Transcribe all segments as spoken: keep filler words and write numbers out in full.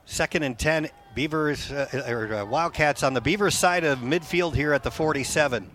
Second and ten, Beavers, uh, or uh, Wildcats on the Beavers side of midfield here at the forty-seven.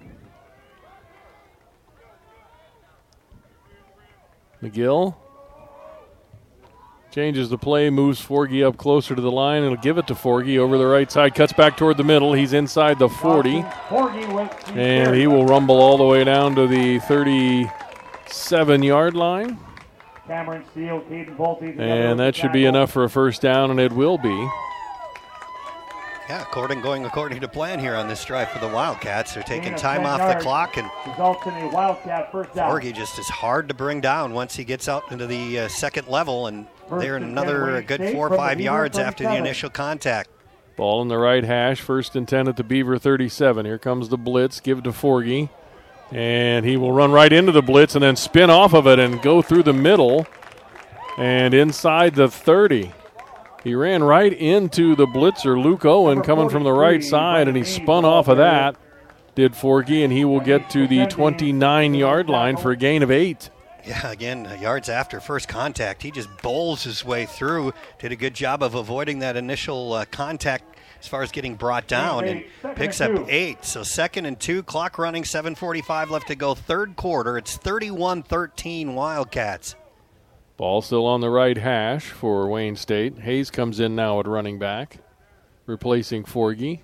McGill changes the play, moves Forgy up closer to the line, and will give it to Forgy over the right side. Cuts back toward the middle. He's inside the forty. And he will rumble all the way down to the thirty-seven-yard line. Cameron Steele, Caden Bolte. And that should be enough for a first down, and it will be. Yeah, according going according to plan here on this drive for the Wildcats. They're taking time off the clock, and results in a Wildcat first down. Forgy just is hard to bring down once he gets out into the uh, second level, and they're another good four or five yards after the initial contact. Ball in the right hash, first and ten at the Beaver thirty-seven. Here comes the blitz, give to Forgy. And he will run right into the blitz and then spin off of it and go through the middle and inside the thirty. He ran right into the blitzer, Luke Owen, coming from the right side, and he spun off of that, did Forgy, and he will get to the twenty-nine-yard line for a gain of eight. Yeah, again, yards after first contact, he just bowls his way through, did a good job of avoiding that initial uh, contact as far as getting brought down, and picks up eight. So second and two, clock running, seven forty-five left to go, third quarter. It's thirty-one thirteen Wildcats. Ball still on the right hash for Wayne State. Hayes comes in now at running back, replacing Forgy.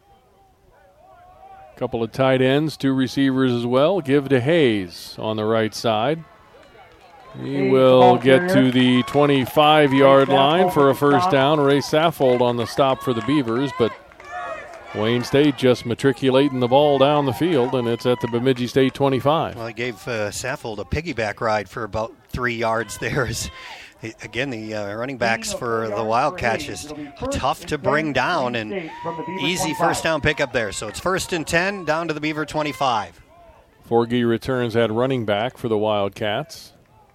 Couple of tight ends, two receivers as well. Give to Hayes on the right side. He will get to the twenty-five-yard line for a first down. Ray Saffold on the stop for the Beavers, but Wayne State just matriculating the ball down the field, and it's at the Bemidji State twenty-five. Well, he gave uh, Saffold a piggyback ride for about three yards there. Again, the uh, running backs for the Wildcats is tough to bring down, and easy first down pickup there. So it's first and ten, down to the Beaver twenty-five. Forgy returns at running back for the Wildcats.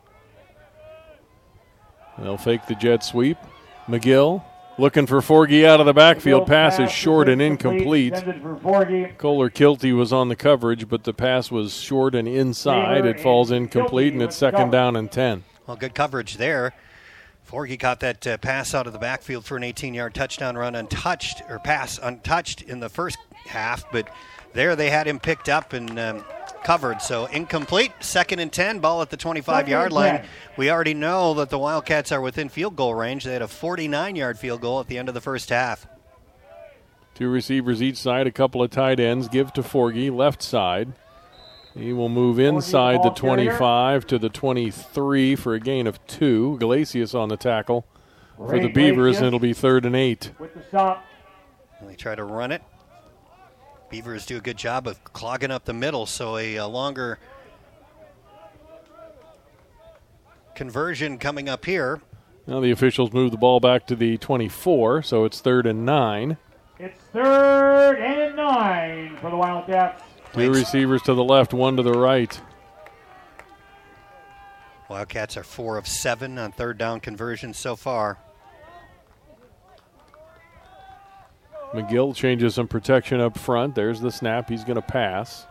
They'll fake the jet sweep. McGill looking for Forgy out of the backfield. Pass is short and incomplete. Kohler Kilty was on the coverage, but the pass was short and inside. It falls incomplete, and it's second down and ten. Well, good coverage there. Forgy caught that uh, pass out of the backfield for an eighteen-yard touchdown run untouched, or pass untouched in the first half, but there they had him picked up and um, covered. So incomplete, second and ten, ball at the twenty-five-yard line. We already know that the Wildcats are within field goal range. They had a forty-nine-yard field goal at the end of the first half. Two receivers each side, a couple of tight ends. Give to Forgy, left side. He will move inside the twenty-five to the twenty-three for a gain of two. Galasius on the tackle for the Beavers, and it'll be third and eight. With the stop. They try to run it. Beavers do a good job of clogging up the middle, so a, a longer conversion coming up here. Now the officials move the ball back to the twenty-four, so it's third and nine. It's third and nine for the Wildcats. Two receivers to the left, one to the right. Wildcats are four of seven on third down conversions so far. McGill changes some protection up front. There's the snap. He's going to pass.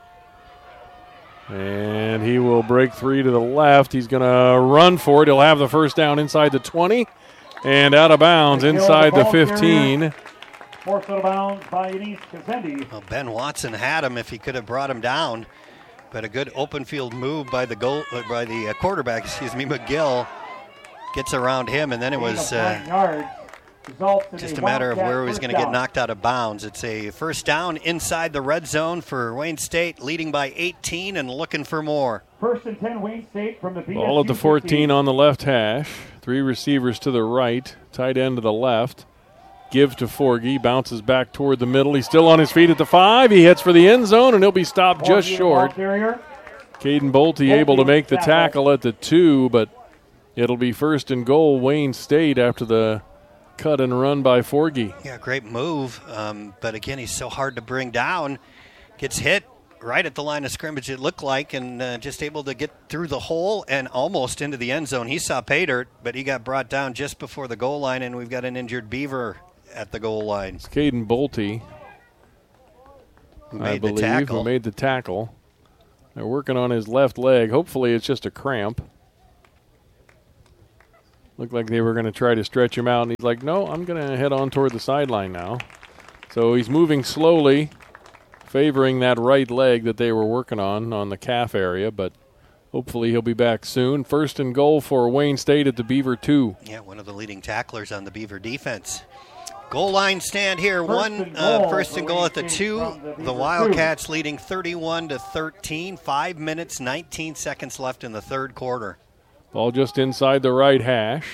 And he will break three to the left. He's going to run for it. He'll have the first down inside the twenty and out of bounds inside the fifteen. Forced out of bounds by Yanis Kazendi. Well, Ben Watson had him if he could have brought him down, but a good open field move by the goal uh, by the uh, quarterback, excuse me, McGill gets around him, and then it was uh, just a matter of where he was going to get knocked out of bounds. It's a first down inside the red zone for Wayne State, leading by eighteen and looking for more. First and ten, Wayne State from the B S U ball at the fourteen on the left hash. Three receivers to the right, tight end to the left. Give to Forgy, bounces back toward the middle. He's still on his feet at the five. He heads for the end zone, and he'll be stopped just short. Caden Bolte able to make the tackle at the two, but it'll be first and goal Wayne State after the cut and run by Forgy. Yeah, great move, um, but again, he's so hard to bring down. Gets hit right at the line of scrimmage, it looked like, and uh, just able to get through the hole and almost into the end zone. He saw pay dirt, but he got brought down just before the goal line, and we've got an injured Beaver at the goal line. It's Caden Bolte, who made I believe, the tackle. who made the tackle. They're working on his left leg. Hopefully it's just a cramp. Looked like they were going to try to stretch him out, and he's like, no, I'm going to head on toward the sideline now. So he's moving slowly, favoring that right leg that they were working on on the calf area, but hopefully he'll be back soon. First and goal for Wayne State at the Beaver two. Yeah, one of the leading tacklers on the Beaver defense. Goal line stand here, First one and uh, goal first and for goal Wayne at the State two. from the The Beaver Wildcats leading thirty-one to thirteen. Five minutes, nineteen seconds left in the third quarter. Ball just inside the right hash.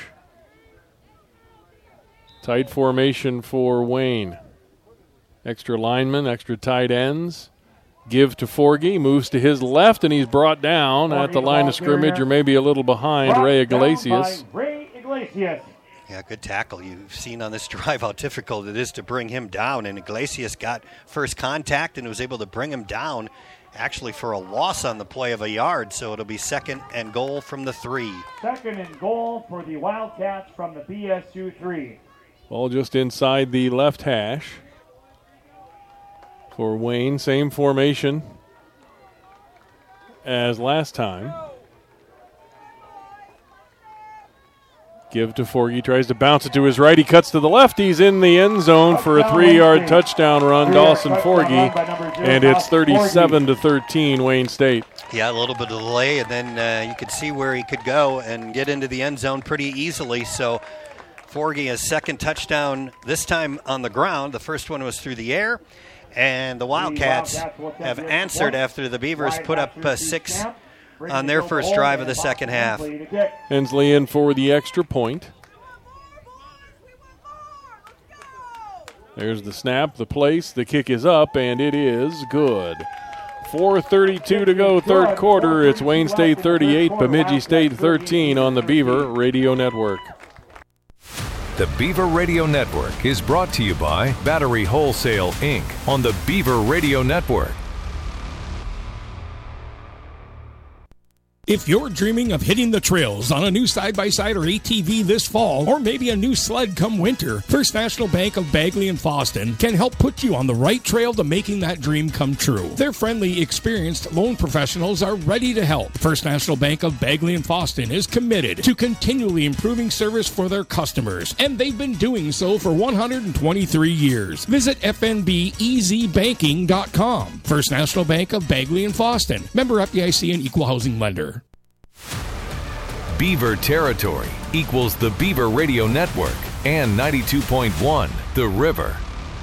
Tight formation for Wayne. Extra linemen, extra tight ends. Give to Forgy, moves to his left, and he's brought down at the line of scrimmage, or maybe a little behind Brought Ray down Iglesias. by Ray Iglesias. Yeah, good tackle. You've seen on this drive how difficult it is to bring him down, and Iglesias got first contact and was able to bring him down actually for a loss on the play of a yard, so it'll be second and goal from the three. Second and goal for the Wildcats from the B S U three. Ball just inside the left hash for Wayne. Same formation as last time. Give to Forgy, tries to bounce it to his right. He cuts to the left. He's in the end zone for a three-yard touchdown run, Dawson Forgy, and it's thirty-seven to thirteen, Wayne State. Yeah, a little bit of delay, and then uh, you could see where he could go and get into the end zone pretty easily. So Forgy has second touchdown, this time on the ground. The first one was through the air, and the Wildcats have answered after the Beavers put up uh, six on their first drive of the second half. Hensley in for the extra point. There's the snap, the place, the kick is up, and it is good. four thirty-two to go, third quarter. It's Wayne State thirty-eight, Bemidji State thirteen on the Beaver Radio Network. The Beaver Radio Network is brought to you by Battery Wholesale, Incorporated on the Beaver Radio Network. If you're dreaming of hitting the trails on a new side-by-side or A T V this fall, or maybe a new sled come winter, First National Bank of Bagley and Fosston can help put you on the right trail to making that dream come true. Their friendly, experienced loan professionals are ready to help. First National Bank of Bagley and Fosston is committed to continually improving service for their customers, and they've been doing so for one hundred twenty-three years. Visit F N B E Z banking dot com. First National Bank of Bagley and Fosston. Member F D I C and Equal Housing Lender. Beaver territory equals the Beaver Radio Network and ninety-two point one The River.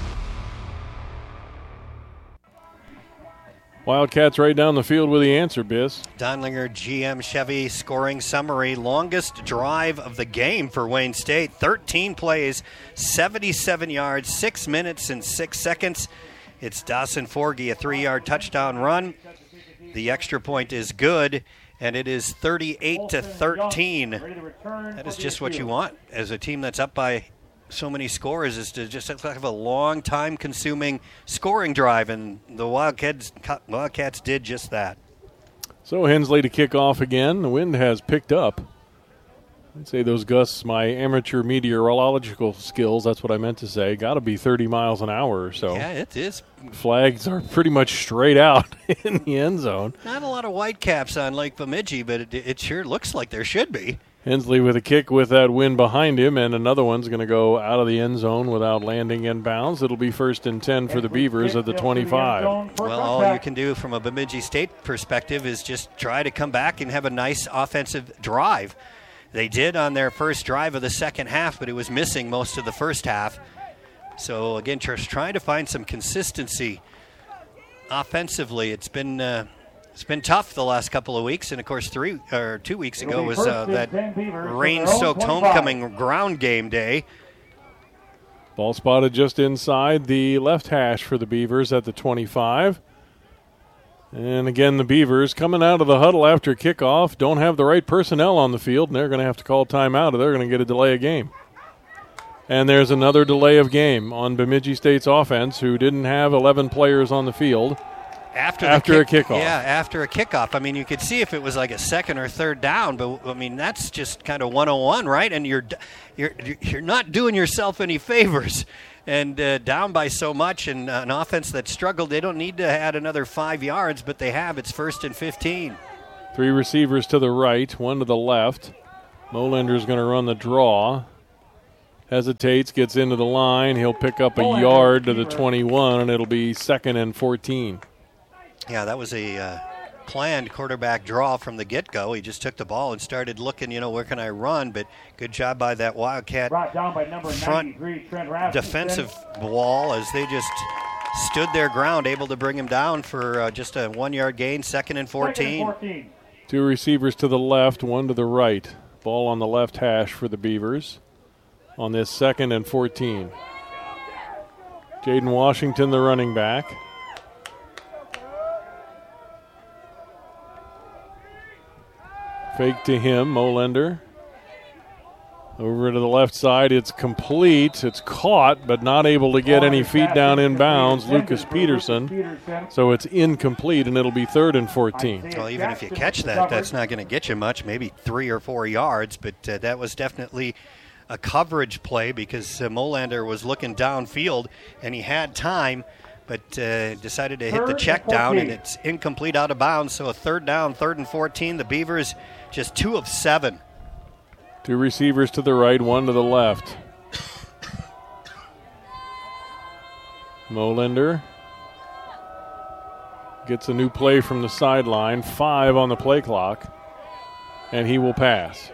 Wildcats right down the field with the answer, Biss. Donlinger G M Chevy scoring summary. Longest drive of the game for Wayne State. thirteen plays, seventy-seven yards, six minutes and six seconds. It's Dawson Forgy, a three-yard touchdown run. The extra point is good, and it is thirty-eight to thirteen. That is just what you want as a team that's up by so many scores, is to just have a long time consuming scoring drive, and the Wildcats, Wildcats did just that. So Hensley to kick off again. The wind has picked up. I'd say those gusts, my amateur meteorological skills, that's what I meant to say, got to be thirty miles an hour or so. Yeah, it is. Flags are pretty much straight out in the end zone. Not a lot of white caps on Lake Bemidji, but it, it sure looks like there should be. Hensley with a kick with that wind behind him, and another one's going to go out of the end zone without landing in bounds. It'll be first and ten for the Beavers at the twenty-five. Well, all you can do from a Bemidji State perspective is just try to come back and have a nice offensive drive. They did on their first drive of the second half, but it was missing most of the first half. So, again, just trying to find some consistency offensively. It's been uh, it's been tough the last couple of weeks, and, of course, three or two weeks ago was uh, that rain-soaked homecoming ground game day. Ball spotted just inside the left hash for the Beavers at the twenty-five. And again, the Beavers coming out of the huddle after kickoff don't have the right personnel on the field, and they're going to have to call timeout or they're going to get a delay of game. And there's another delay of game on Bemidji State's offense, who didn't have eleven players on the field after, after kick, a kickoff. Yeah, after a kickoff. I mean, you could see if it was like a second or third down, but, I mean, that's just kind of one oh one, right? And you're you're you're not doing yourself any favors. And uh, down by so much, and uh, an offense that struggled, they don't need to add another five yards, but they have. It's first and fifteen. Three receivers to the right, one to the left. Molender's going to run the draw. Hesitates, gets into the line. He'll pick up a yard to the twenty-one, and it'll be second and fourteen. Yeah, that was a uh, planned quarterback draw from the get-go. He just took the ball and started looking, you know, where can I run? But good job by that Wildcat Brought down by number front Trent Rasmussen. defensive wall as they just stood their ground, able to bring him down for uh, just a one-yard gain, second and fourteen. Second and fourteen. Two receivers to the left, one to the right. Ball on the left hash for the Beavers on this second and fourteen. Jaden Washington, the running back. Fake to him, Molender. Over to the left side, it's complete. It's caught, but not able to get any feet down in bounds. Lucas Peterson. So it's incomplete, and it'll be third and fourteen. Well, even if you catch that, that's not going to get you much, maybe three or four yards. But uh, that was definitely a coverage play because uh, Molander was looking downfield, and he had time, but uh, decided to hit the check down, and it's incomplete out of bounds. So a third down, third and fourteen. The Beavers just two of seven. Two receivers to the right, one to the left. Molender gets a new play from the sideline, five on the play clock, and he will pass.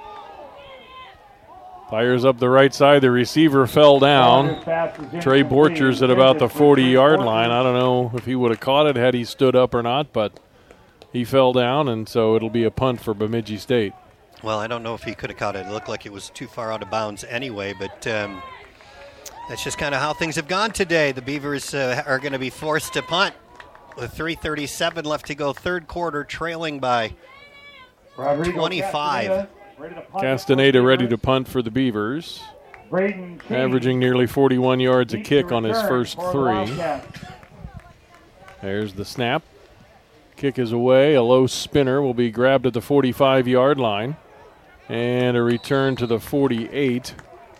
Fires up the right side. The receiver fell down. Trey Borchers at about the forty-yard line. I don't know if he would have caught it had he stood up or not, but he fell down, and so it'll be a punt for Bemidji State. Well, I don't know if he could have caught it. It looked like it was too far out of bounds anyway, but um, that's just kind of how things have gone today. The Beavers uh, are going to be forced to punt with three thirty-seven left to go, third quarter, trailing by Rodrigo twenty-five. Castaneda, ready to punt Castaneda ready to punt for the Beavers, Braden King, averaging nearly forty-one yards a seeks kick to on his return first for the three. Wildcats. There's the snap. Kick is away. A low spinner will be grabbed at the forty-five-yard line. And a return to the forty-eight.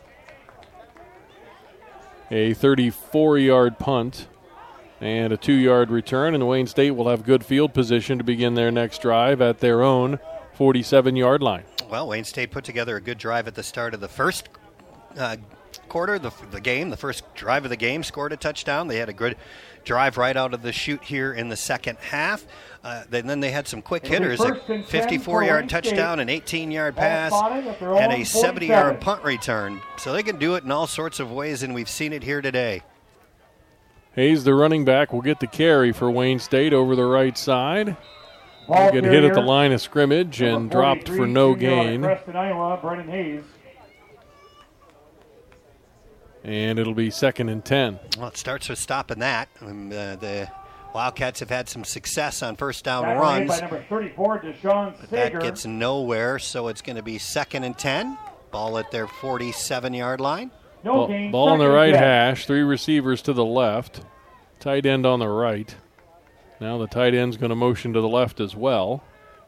A thirty-four-yard punt and a two-yard return. And Wayne State will have good field position to begin their next drive at their own forty-seven-yard line. Well, Wayne State put together a good drive at the start of the first uh, quarter, the, the game, the first drive of the game, scored a touchdown. They had a good drive right out of the chute here in the second half. Uh, and then they had some quick hitters, a fifty-four-yard touchdown, an eighteen-yard pass, and a seventy-yard punt return. So they can do it in all sorts of ways, and we've seen it here today. Hayes, the running back, will get the carry for Wayne State over the right side. He'll get hit at the line of scrimmage and dropped for no gain. Preston, Iowa, Brennan Hayes. And it'll be second and ten. Well, it starts with stopping that. Um, uh, the Wildcats have had some success on first down Back runs. by number thirty-four, Deshaun But Sager. that gets nowhere, so it's going to be second and ten. Ball at their forty-seven-yard line. No Ball, gain, ball on the second right and ten. hash, three receivers to the left, tight end on the right. Now the tight end's going to motion to the left as well.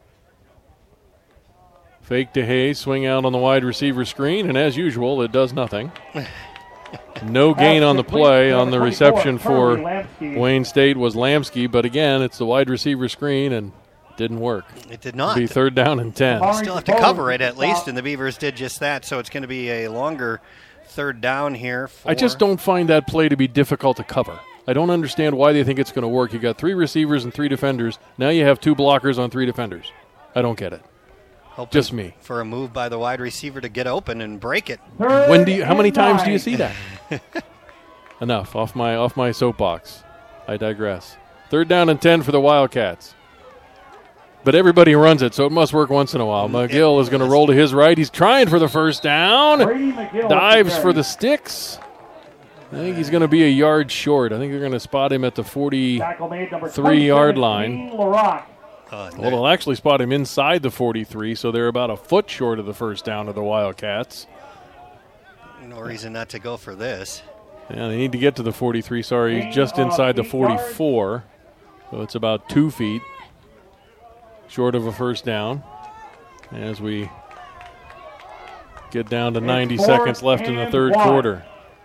Fake to Hayes, swing out on the wide receiver screen, and as usual, it does nothing. No gain on the play. On the reception for Wayne State was Lamsky, but again, it's the wide receiver screen and didn't work. It did not. It'll be third down and ten. Still have to cover it at least, and the Beavers did just that, so it's going to be a longer third down here. For I just don't find that play to be difficult to cover. I don't understand why they think it's going to work. You got three receivers and three defenders. Now you have two blockers on three defenders. I don't get it. Hoping Just me. For a move by the wide receiver to get open and break it. Third When do you, how many and times do you nine. see that? Enough. Off my off my soapbox. I digress. Third down and ten for the Wildcats. But everybody runs it, so it must work once in a while. McGill is going to roll to his right. He's trying for the first down. Brady McGill Dives with the for the carry. sticks. I think he's going to be a yard short. I think they're going to spot him at the Tackle made, number forty-three-yard twenty-seven, line. Dean LaRock. Uh, Well, they'll actually spot him inside the forty-three, so they're about a foot short of the first down of the Wildcats. no reason not to go for this. Yeah, they need to get to the forty-three. Sorry, he's just inside the forty-four. So it's about two feet short of a first down as we get down to ninety seconds left in the third quarter.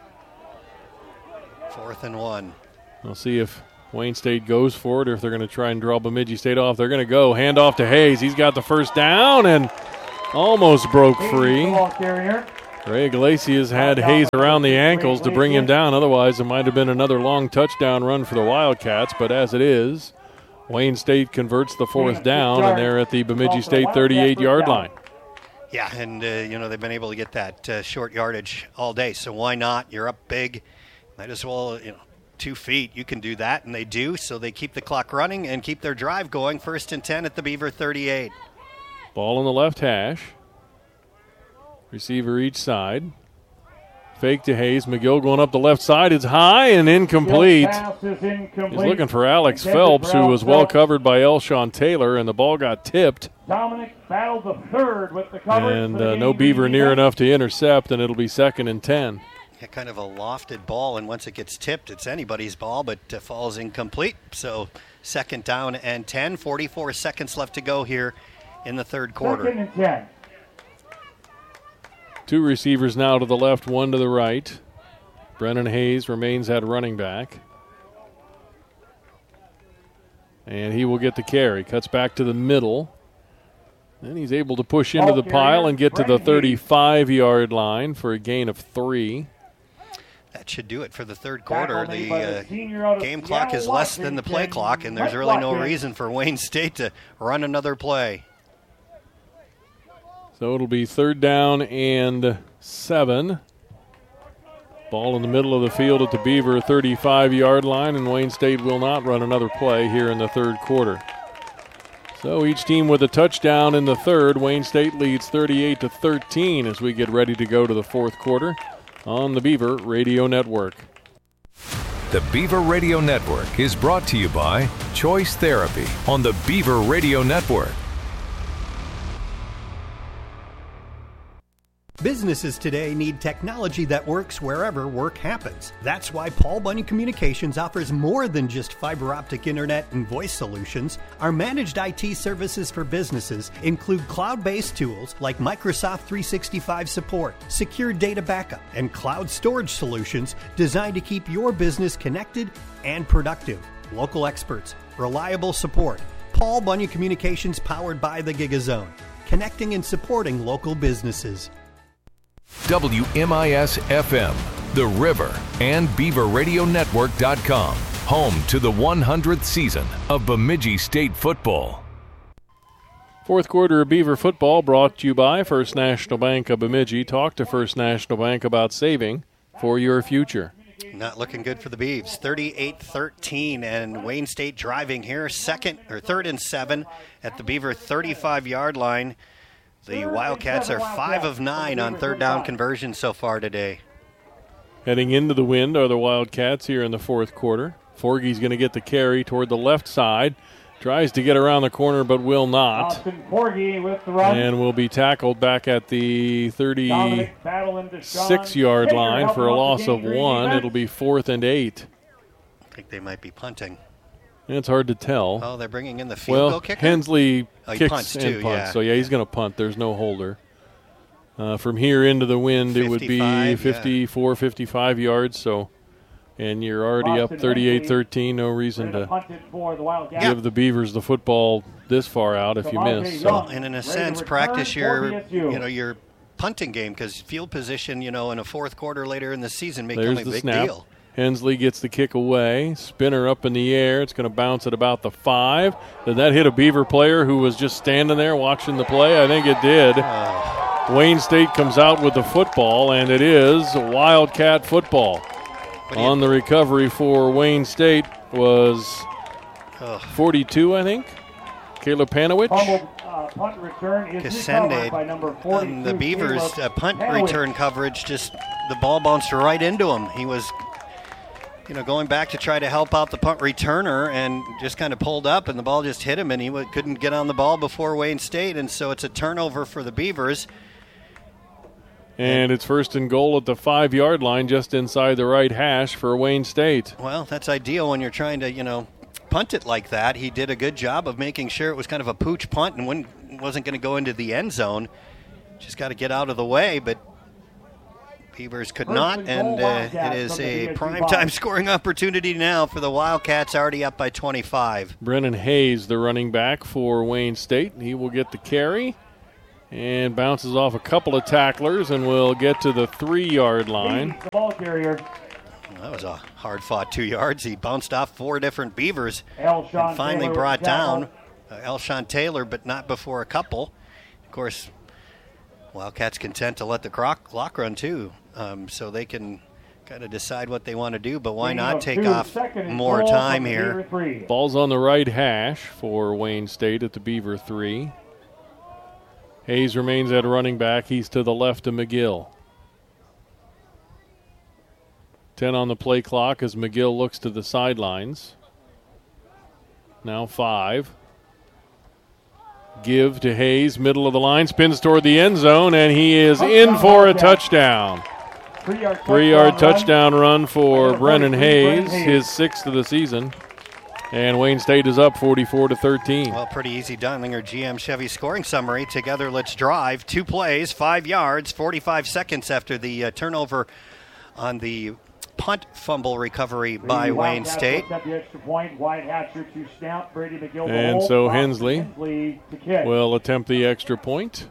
Fourth and one. We'll see if Wayne State goes for it or if they're going to try and draw Bemidji State off. They're going to go. Hand off to Hayes. He's got the first down, and almost broke free. Ball carrier. Ray Iglesias had Hayes around the ankles to bring him down. Otherwise, it might have been another long touchdown run for the Wildcats. But as it is, Wayne State converts the fourth down, and they're at the Bemidji State thirty-eight-yard line. Yeah, and, uh, you know, they've been able to get that uh, short yardage all day. So why not? You're up big. Might as well, you know, two feet. You can do that, and they do. So they keep the clock running and keep their drive going. First and ten at the Beaver thirty-eight. Ball on the left hash. Receiver each side. Fake to Hayes. McGill going up the left side. It's high and incomplete. incomplete. He's looking for Alex Phelps, who was well covered by Elshawn Taylor, and the ball got tipped. Dominic battled the third with the coverage. And uh, no Beaver near enough to intercept, and it'll be second and ten. Yeah, kind of a lofted ball, and once it gets tipped, it's anybody's ball, but uh, falls incomplete. So second down and ten. forty-four seconds left to go here in the third quarter. Second and ten. Two receivers now to the left, one to the right. Brennan Hayes remains at running back. And he will get the carry. Cuts back to the middle. And he's able to push into the pile and get to the thirty-five-yard line for a gain of three. That should do it for the third quarter. The uh, game clock is less than the play clock, and there's really no reason for Wayne State to run another play. So it'll be third down and seven. Ball in the middle of the field at the Beaver thirty-five-yard line, and Wayne State will not run another play here in the third quarter. So each team with a touchdown in the third. Wayne State leads thirty-eight to thirteen as we get ready to go to the fourth quarter on the Beaver Radio Network. The Beaver Radio Network is brought to you by Choice Therapy on the Beaver Radio Network. Businesses today need technology that works wherever work happens. That's why Paul Bunyan Communications offers more than just fiber optic internet and voice solutions. Our managed I T services for businesses include cloud-based tools like Microsoft three sixty-five support, secure data backup, and cloud storage solutions designed to keep your business connected and productive. Local experts, reliable support. Paul Bunyan Communications, powered by the GigaZone, connecting and supporting local businesses. W M I S F M, The River, and Beaver Radio Network dot com, home to the one hundredth season of Bemidji State football. Fourth quarter of Beaver football brought to you by First National Bank of Bemidji. Talk to First National Bank about saving for your future. Not looking good for the Beavs. thirty-eight thirteen, and Wayne State driving here, second or third and seven at the Beaver thirty-five-yard line. The Wildcats are five of nine on third down conversion so far today. Heading into the wind are the Wildcats here in the fourth quarter. Forgey's going to get the carry toward the left side. Tries to get around the corner but will not. Austin Forgey with the run. And will be tackled back at the thirty-six-yard line for a loss of one. It'll be fourth and eight. I think they might be punting. It's hard to tell. Oh, they're bringing in the field well, goal kicker? Hensley oh, kicks punts and too, punts. Yeah. So, yeah, he's going to punt. There's no holder. Uh, from here into the wind, it would be fifty-four, yeah. fifty-five yards. So, and you're already up thirty-eight thirteen. No reason to give the Beavers the football this far out if you miss. So. And in a sense, practice your, you know, your punting game, because field position, you know, in a fourth quarter later in the season may There's become a the big snap. deal. Hensley gets the kick away. Spinner up in the air. It's going to bounce at about the five. Did that hit a Beaver player who was just standing there watching the play? I think it did. Oh. Wayne State comes out with the football, and it is Wildcat football. On the recovery for Wayne State was oh. forty-two, I think. Caleb Panowich. Uh, punt return is recovered by number forty-two. And the Beavers' uh, punt Panowich. return coverage, just the ball bounced right into him. He was, you know, going back to try to help out the punt returner and just kind of pulled up, and the ball just hit him, and he w- couldn't get on the ball before Wayne State, and so it's a turnover for the Beavers. And it's first and goal at the five-yard line, just inside the right hash for Wayne State. Well, that's ideal when you're trying to, you know, punt it like that. He did a good job of making sure it was kind of a pooch punt and when, wasn't going to go into the end zone. Just got to get out of the way, but Beavers could not, and uh, it is a primetime scoring opportunity now for the Wildcats, already up by twenty-five. Brennan Hayes, the running back for Wayne State. He will get the carry. and bounces off a couple of tacklers and will get to the three-yard line. The ball carrier. That was a hard-fought two yards. He bounced off four different Beavers Elshon and finally Taylor brought with the tackle. down uh, Elshon Taylor, but not before a couple. Of course, Wildcats content to let the clock, clock run too, um, so they can kind of decide what they want to do, but why not take off more time here? Ball's on the right hash for Wayne State at the Beaver three. Hayes remains at running back. He's to the left of McGill. ten on the play clock as McGill looks to the sidelines. Now five. Give to Hayes, middle of the line, spins toward the end zone, and he is in for a touchdown. Three-yard, Three-yard touchdown run for Number Brennan forty-three, Hayes, Brennan Hayes. his sixth of the season. And Wayne State is up forty-four to thirteen. Well, pretty easy Dunlinger G M Chevy scoring summary. Together, let's drive. Two plays, five yards, forty-five seconds after the uh, turnover on the punt fumble recovery by The Wayne Wildcats State. picked up the extra point. White Hatcher to snap. Brady McGill to And hold. so Fox Hensley Hensley to kick. will attempt the extra point.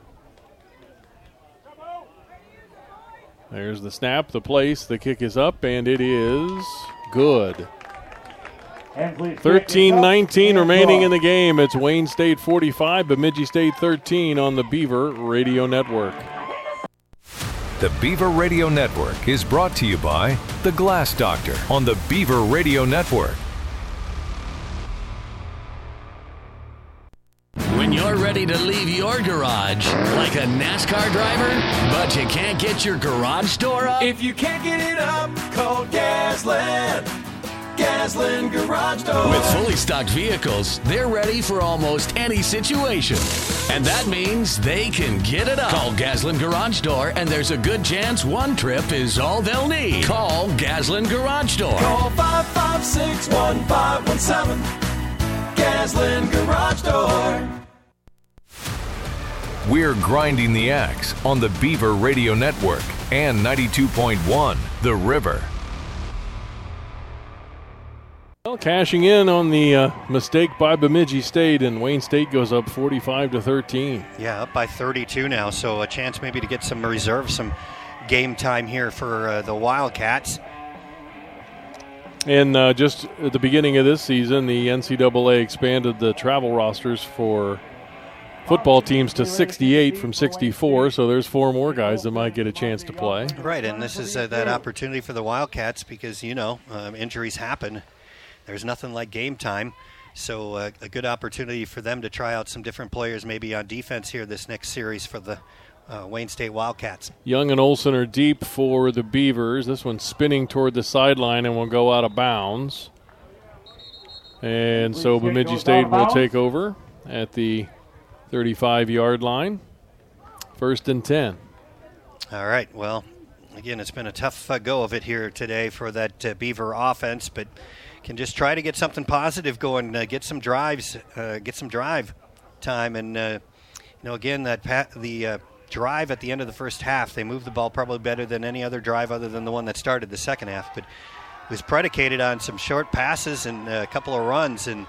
There's the snap, the place, the kick is up, and it is good. Hensley's kick is thirteen nineteen up and remaining good. in the game. It's Wayne State forty-five, Bemidji State thirteen on the Beaver Radio Network. The Beaver Radio Network is brought to you by The Glass Doctor on the Beaver Radio Network. When you're ready to leave your garage like a NASCAR driver, but you can't get your garage door up? If you can't get it up, call Gasland. Gasland Garage Door. With fully stocked vehicles, they're ready for almost any situation. And that means they can get it up. Call Gasland Garage Door, and there's a good chance one trip is all they'll need. Call Gasland Garage Door. Call five five six, one five one seven. Gasland Garage Door. We're grinding the axe on the Beaver Radio Network and ninety-two point one The River. Well, cashing in on the uh, mistake by Bemidji State, and Wayne State goes up forty-five to thirteen. Yeah, up by thirty-two now, so a chance maybe to get some reserve, some game time here for uh, the Wildcats. And uh, just at the beginning of this season, the N C double A expanded the travel rosters for football teams to sixty-eight from sixty-four, so there's four more guys that might get a chance to play. Right, and this is uh, that opportunity for the Wildcats because, you know, um, injuries happen. There's nothing like game time, so uh, a good opportunity for them to try out some different players maybe on defense here this next series for the uh, Wayne State Wildcats. Young and Olsen are deep for the Beavers. This one's spinning toward the sideline and will go out of bounds. And so Bemidji State will take over at the thirty-five-yard line. First and ten. All right, well, again, it's been a tough uh, go of it here today for that uh, Beaver offense, but can just try to get something positive going, uh, get some drives, uh, get some drive time. And, uh, you know, again, that pa- the uh, drive at the end of the first half, they moved the ball probably better than any other drive other than the one that started the second half, but it was predicated on some short passes and a couple of runs, and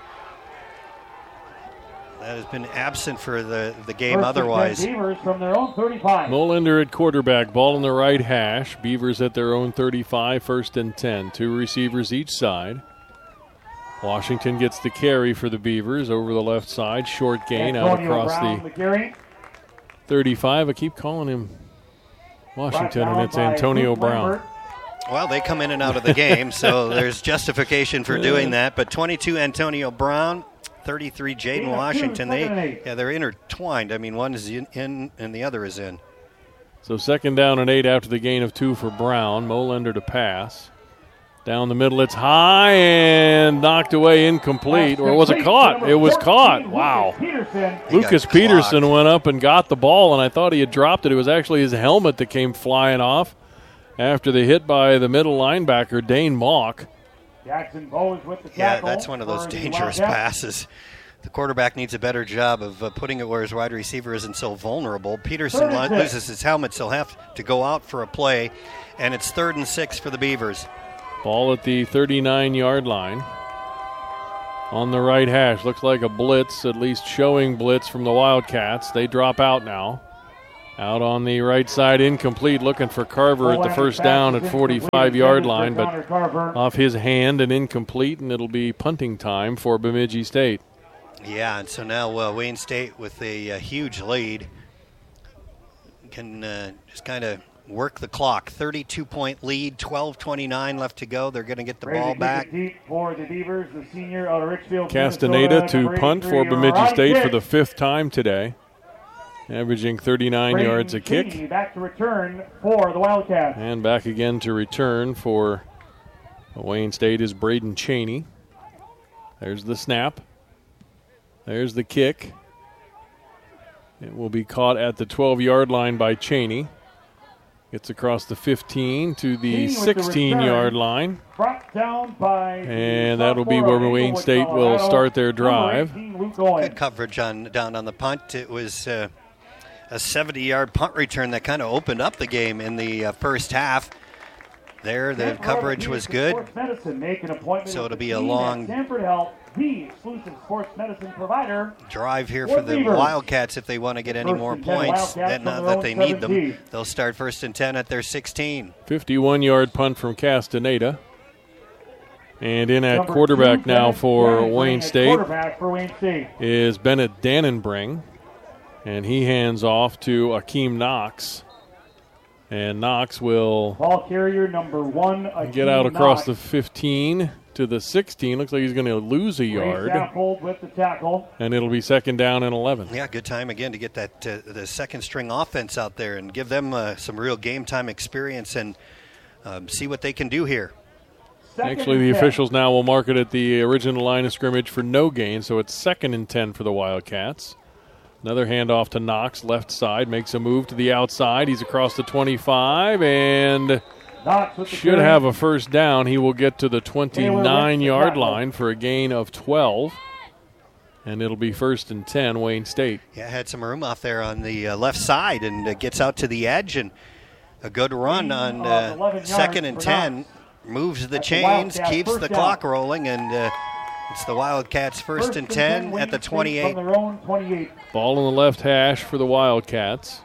that has been absent for the, the game First otherwise. and ten Beavers from their own thirty-five. Molander at quarterback, ball in the right hash. Beavers at their own thirty-five, first and ten. Two receivers each side. Washington gets the carry for the Beavers over the left side. Short gain out Antonio across Brown, the McGarry. thirty-five. I keep calling him Washington, Brought and it's down by Antonio Luke Brown. Lambert. Well, they come in and out of the game, so there's justification for doing that. But twenty-two, Antonio Brown, thirty-three, Jaden Washington. They, yeah, they're intertwined. I mean, one is in, in and the other is in. So second down and eight after the gain of two for Brown. Molander to pass. Down the middle, it's high and knocked away, incomplete. Or was it caught? It was caught. Wow. Lucas Peterson went up and got the ball, and I thought he had dropped it. It was actually his helmet that came flying off after the hit by the middle linebacker, Dane Mock. Jackson Bowes with the Yeah, tackle. that's one of those for the dangerous Wildcats. passes. The quarterback needs a better job of uh, putting it where his wide receiver isn't so vulnerable. Peterson lo- loses his helmet, so he'll have to go out for a play, and it's third and six for the Beavers. Ball at the thirty-nine-yard line. On the right hash. Looks like a blitz, at least showing blitz from the Wildcats. They drop out now. Out on the right side, incomplete, looking for Carver at the first down at forty-five-yard line, but off his hand and incomplete, and it'll be punting time for Bemidji State. Yeah, and so now uh, Wayne State with a, a huge lead can uh, just kind of work the clock. thirty-two point lead, twelve twenty-nine left to go. They're going to get the ball back. Deep for the Beavers, the senior out of Richfield, Castaneda to punt for Bemidji State kick. for the fifth time today, averaging thirty-nine Braden yards a kick. Cheney back to return for the Wildcats. And back again to return for Wayne State is Braden Cheney. There's the snap. There's the kick. It will be caught at the twelve-yard line by Cheney. Gets across the fifteen to the sixteen-yard line. Brought down by and that'll be where Wayne State will start their drive. Good coverage on down on the punt. It was uh, a seventy-yard punt return that kind of opened up the game in the uh, first half. There, the coverage was good. So it'll be a long the exclusive sports medicine provider drive here for the Wildcats if they want to get any more points. Then not that they need them. They'll start first and ten at their sixteen. fifty-one-yard punt from Castaneda. And in at quarterback now for Wayne State is Bennett Dannenbring. And he hands off to Akeem Knox. And Knox will ball carrier number one, get out across Knox. the fifteen to the sixteen. Looks like he's going to lose a yard. With the tackle. And it'll be second down and eleven. Yeah, good time again to get that uh, the second string offense out there and give them uh, some real game time experience and um, see what they can do here. Second Actually, the ten. officials now will mark it at the original line of scrimmage for no gain, so it's second and ten for the Wildcats. Another handoff to Knox, left side, makes a move to the outside. He's across the twenty-five and should have a first down. He will get to the twenty-nine-yard line for a gain of twelve. And it'll be first and ten, Wayne State. Yeah, had some room off there on the uh, left side and uh, gets out to the edge and a good run on uh, second and ten. Moves the chains, keeps the clock rolling, and uh, it's the Wildcats first and ten at the twenty-eight. Ball on the left hash for the Wildcats.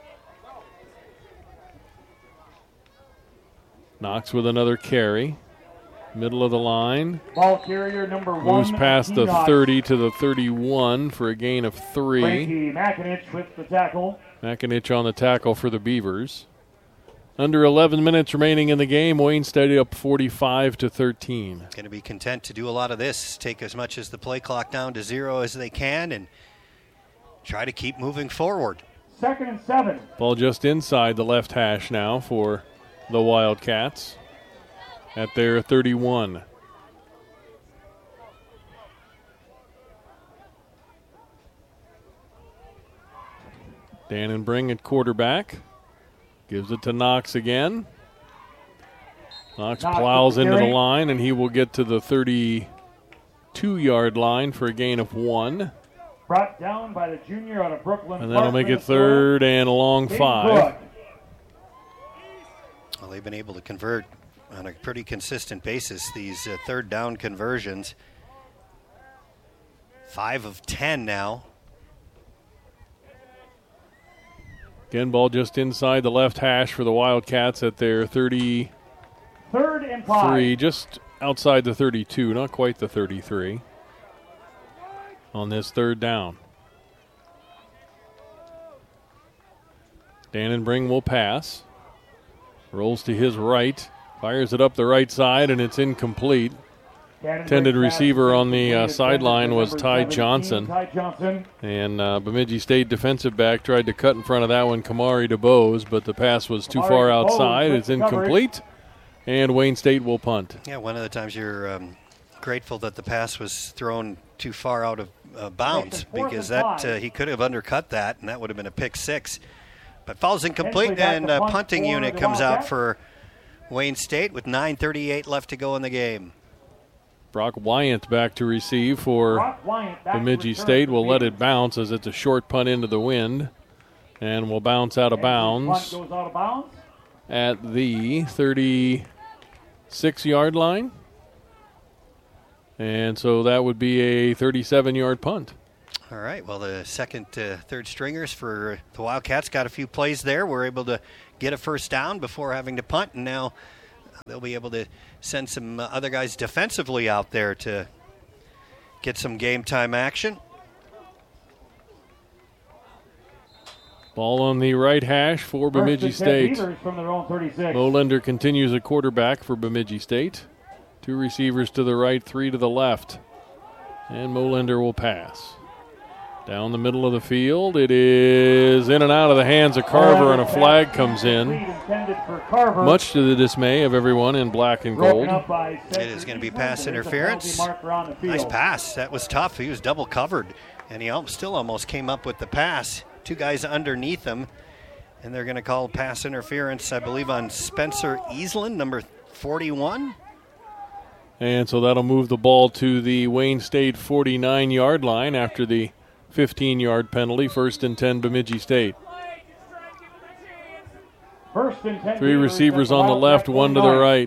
Knox with another carry. Middle of the line. Ball carrier number one. Moves past the thirty to the thirty-one for a gain of three. Frankie Makinich with the tackle. Makinich on the tackle for the Beavers. Under eleven minutes remaining in the game. Wayne State up forty-five to thirteen. Going to be content to do a lot of this. Take as much as the play clock down to zero as they can and try to keep moving forward. Second and seven. Ball just inside the left hash now for the Wildcats at their thirty-one. Dannenbring at quarterback. Gives it to Knox again. Knox, Knox plows into the line, and he will get to the thirty-two-yard line for a gain of one. Brought down by the junior out of Brooklyn. And that'll make it third and a long five. Well, they've been able to convert on a pretty consistent basis, these uh, third down conversions. Five of ten now. Again, ball just inside the left hash for the Wildcats at their thirty-three. Third and five. Just outside the thirty-two, not quite the thirty-three. On this third down. Dannenbring will pass. Rolls to his right. Fires it up the right side, and it's incomplete. Intended receiver on the uh, sideline was Ty Johnson. Ty Johnson. And uh, Bemidji State defensive back tried to cut in front of that one, Kamari DeBose, but the pass was too far outside. It's incomplete, and Wayne State will punt. Yeah, one of the times you're um, grateful that the pass was thrown too far out of uh, bounds because that uh, he could have undercut that, and that would have been a pick six. But falls incomplete, and a punting unit comes out for Wayne State with nine thirty-eight left to go in the game. Brock Wyant back to receive for Bemidji State. Will let it bounce as it's a short punt into the wind. And will bounce out of bounds at the thirty-six-yard line. And so that would be a thirty-seven-yard punt. All right, well, the second, uh, third stringers for the Wildcats got a few plays there. We're able to get a first down before having to punt, and now they'll be able to send some uh, other guys defensively out there to get some game time action. Ball on the right hash for Bemidji State. From their own thirty-six. Molender continues a quarterback for Bemidji State. Two receivers to the right, three to the left. And Molender will pass. Down the middle of the field, it is in and out of the hands of Carver, and a flag comes in. Much to the dismay of everyone in black and gold. It is going to be pass interference. Nice pass. That was tough. He was double covered, and he still almost came up with the pass. Two guys underneath him, and they're going to call pass interference, I believe, on Spencer Easland, number forty-one. And so that'll move the ball to the Wayne State forty-nine-yard line after the fifteen-yard penalty. First and ten, Bemidji State. First and ten. Three receivers on the left, one to the right.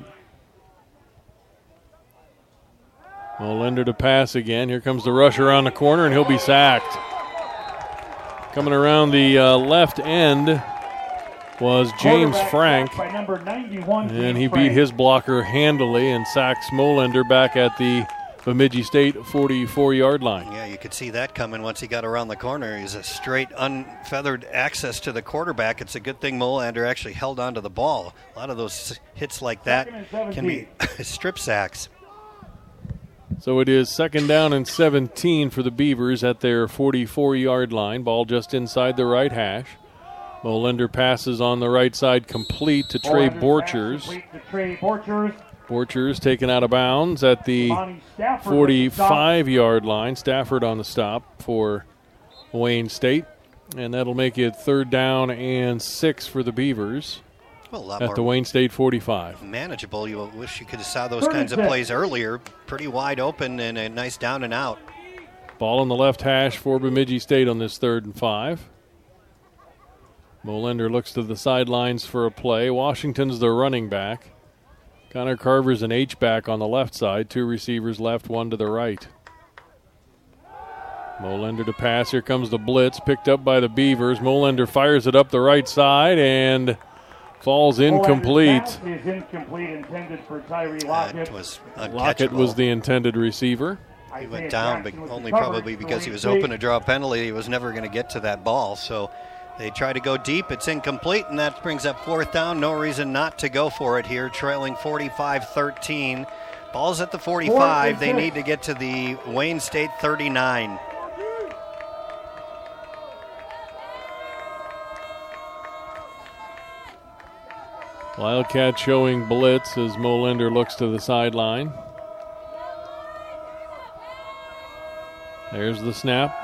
Molender to pass again. Here comes the rush around the corner, and he'll be sacked. Coming around the uh, left end was James Frank, and he beat his blocker handily and sacks Molender back at the Bemidji State forty-four-yard line. Yeah, you could see that coming once he got around the corner. He's a straight, unfeathered access to the quarterback. It's a good thing Molander actually held onto the ball. A lot of those hits like that can be strip sacks. So it is second down and seventeen for the Beavers at their forty-four-yard line. Ball just inside the right hash. Molender passes on the right side complete to Trey Borchers. Borchers taken out of bounds at the forty-five-yard line. Stafford on the stop for Wayne State. And that'll make it third down and six for the Beavers well, a lot at more the Wayne State forty-five. Manageable. You wish you could have saw those kinds of plays earlier. Pretty wide open and a nice down and out. Ball on the left hash for Bemidji State on this third and five. Molender looks to the sidelines for a play. Washington's the running back. Connor Carver's an H-back on the left side. Two receivers left, one to the right. Molender to pass. Here comes the blitz, picked up by the Beavers. Molender fires it up the right side and falls incomplete. Is incomplete, intended for Tyree Lockett. That was Lockett was the intended receiver. He went down, but only probably because he was open to draw a penalty. He was never going to get to that ball, so they try to go deep. It's incomplete, and that brings up fourth down. No reason not to go for it here, trailing forty-five thirteen. Ball's at the forty-five. They need to get to the Wayne State thirty-nine. Wildcat showing blitz as Molender looks to the sideline. There's the snap.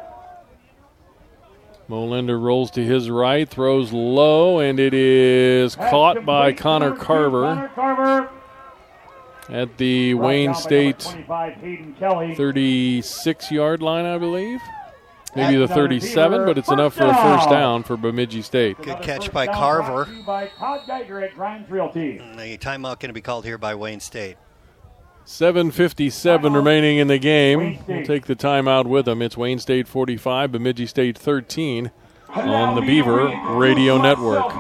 Molender rolls to his right, throws low, and it is caught by Connor Carver at the Wayne State thirty-six-yard line, I believe. Maybe the thirty-seven, but it's enough for a first down for Bemidji State. Good catch by Carver. By Todd Geiger at Grimes Realty. The timeout going to be called here by Wayne State. seven fifty-seven remaining in the game. We'll take the timeout with them. It's Wayne State forty-five, Bemidji State thirteen on the Beaver Radio Network.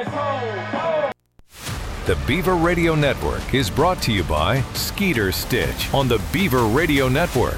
The Beaver Radio Network is brought to you by Skeeter Stitch on the Beaver Radio Network.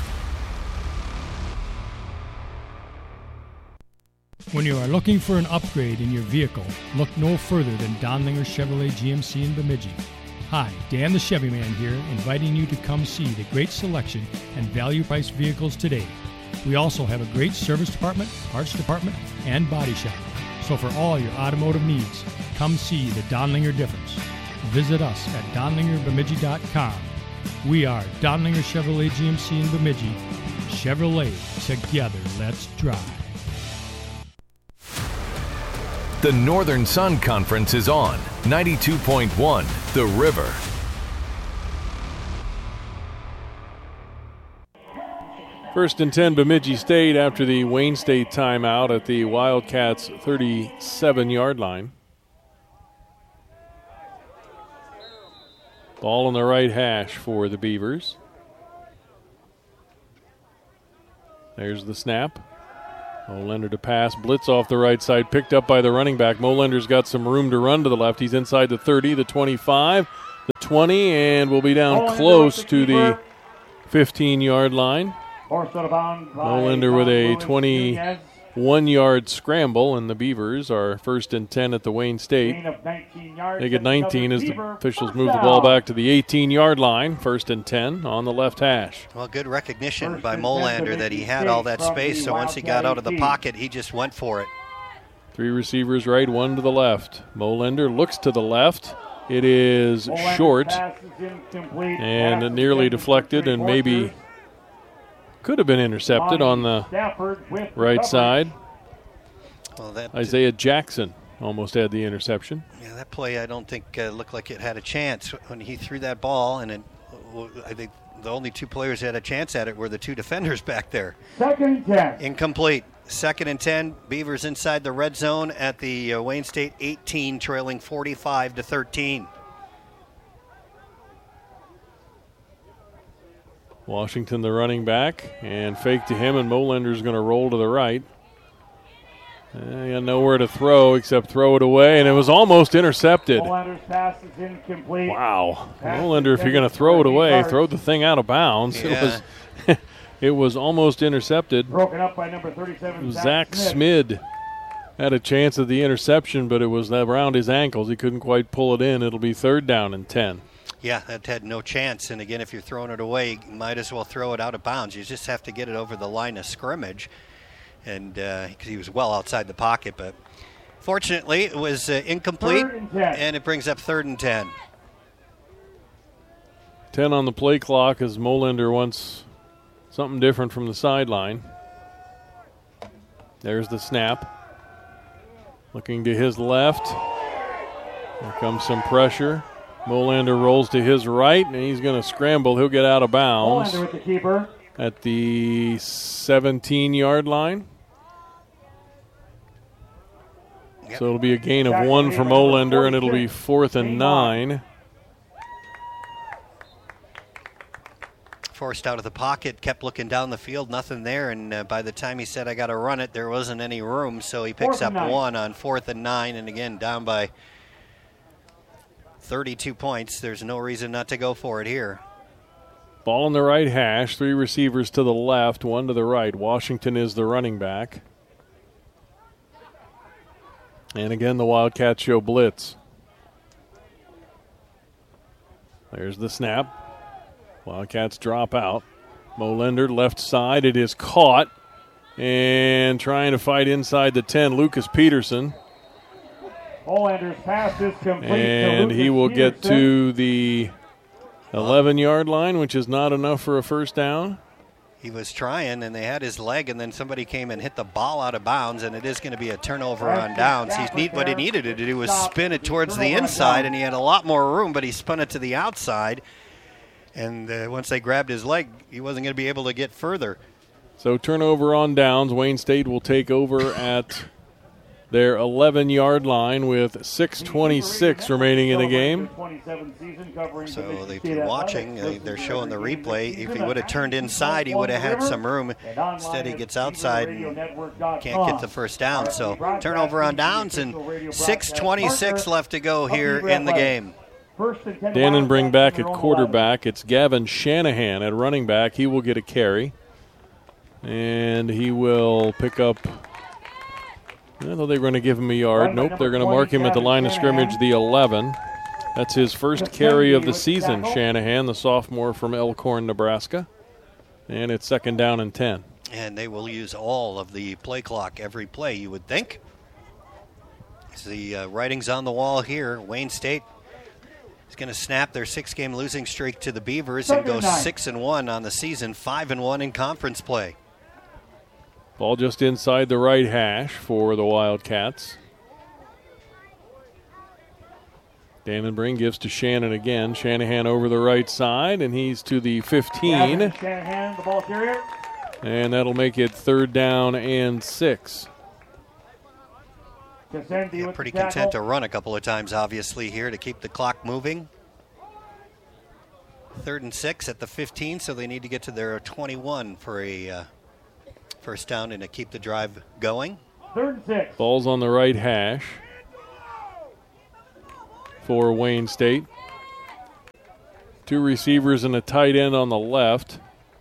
When you are looking for an upgrade in your vehicle, look no further than Donlinger Chevrolet G M C in Bemidji. Hi, Dan the Chevy Man here, inviting you to come see the great selection and value-priced vehicles today. We also have a great service department, parts department, and body shop. So for all your automotive needs, come see the Donlinger difference. Visit us at donlinger bemidji dot com. We are Donlinger Chevrolet G M C in Bemidji. Chevrolet, together, let's drive. The Northern Sun Conference is on ninety-two point one, The River. First and ten, Bemidji State after the Wayne State timeout at the Wildcats' thirty-seven-yard line. Ball on the right hash for the Beavers. There's the snap. Molender to pass. Blitz off the right side. Picked up by the running back. Molender's got some room to run to the left. He's inside the thirty, the twenty-five, the twenty, and will be down Molender close the to the fifteen-yard line. Molender with a twenty-one-yard scramble, and the Beavers are first and ten at the Wayne State. They get nineteen as the officials move the ball back to the eighteen-yard line. First and ten on the left hash. Well, good recognition by Molander that he had all that space, so once he got out of the pocket, he just went for it. Three receivers right, one to the left. Molender looks to the left. It is short and nearly deflected, and maybe could have been intercepted on the right side. Well, that Isaiah Jackson almost had the interception. Yeah, that play I don't think uh, looked like it had a chance when he threw that ball, and it, I think the only two players that had a chance at it were the two defenders back there. Second and ten. Incomplete. Second and ten. Beavers inside the red zone at the uh, Wayne State eighteen, trailing forty-five to thirteen. Washington, the running back, and fake to him, and Molender's going to roll to the right. Uh, he got nowhere to throw except throw it away, and it was almost intercepted. Molender's pass is incomplete. Wow. Molender, if you're going to throw it away, throw the thing out of bounds. Yeah. It was it was almost intercepted. Broken up by number thirty-seven, Zach Smid had a chance at the interception, but it was around his ankles. He couldn't quite pull it in. It'll be third down and ten. Yeah, that had no chance. And again, if you're throwing it away, you might as well throw it out of bounds. You just have to get it over the line of scrimmage. And because uh, he was well outside the pocket, but fortunately it was uh, incomplete, and, and it brings up third and ten. ten on the play clock as Molender wants something different from the sideline. There's the snap. Looking to his left. There comes some pressure. Molender rolls to his right, and he's going to scramble. He'll get out of bounds Molender with the keeper at the seventeen-yard line. Yep. So it'll be a gain of one for Molender, and it'll be fourth and nine. Forced out of the pocket, kept looking down the field, nothing there, and uh, by the time he said, I got to run it, there wasn't any room, so he picks up one on fourth and nine, and again, down by thirty-two points. There's no reason not to go for it here. Ball on the right hash, three receivers to the left, one to the right. Washington is the running back. And again, the Wildcats show blitz. There's the snap. Wildcats drop out. Molender left side. It is caught. And trying to fight inside the ten, Lucas Peterson. Molender's pass is complete. And to he will Peterson. get to the eleven-yard line, which is not enough for a first down. He was trying, and they had his leg, and then somebody came and hit the ball out of bounds, and it is going to be a turnover on downs. He's need, what he needed to do was spin it towards the inside, and he had a lot more room, but he spun it to the outside. And uh, once they grabbed his leg, he wasn't going to be able to get further. So turnover on downs. Wayne State will take over at their eleven-yard line with six twenty-six remaining in the game. So they've been watching. Uh, they're showing the replay. If he would have turned inside, he would have had some room. Instead, he gets outside and can't get the first down. So turnover on downs, and six twenty-six left to go here in the game. Dannenbring back at quarterback. It's Gavin Shanahan at running back. He will get a carry. And he will pick up. I thought they were going to give him a yard. Nope, they're going to mark him at the line of scrimmage, the eleven. That's his first carry of the season, Shanahan, the sophomore from Elkhorn, Nebraska. And it's second down and ten. And they will use all of the play clock every play, you would think. The uh, writing's on the wall here. Wayne State is going to snap their six-game losing streak to the Beavers and go six and one on the season, five and one in conference play. Ball just inside the right hash for the Wildcats. Dannenbring gives to Shannon again. Shanahan over the right side, and he's to the fifteen. Shanahan, the ball carrier. And that'll make it third down and six. Yeah, pretty content to run a couple of times, obviously, here to keep the clock moving. Third and six at the fifteen, so they need to get to their twenty-one for a uh, first down and to keep the drive going. Third and six. Ball's on the right hash for Wayne State. Two receivers and a tight end on the left.